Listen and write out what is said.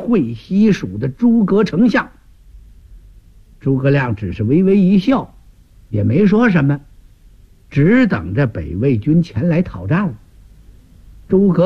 会西蜀的诸葛丞相。诸葛亮只是微微一笑，也没说什么，只等着北魏军前来讨战了。诸葛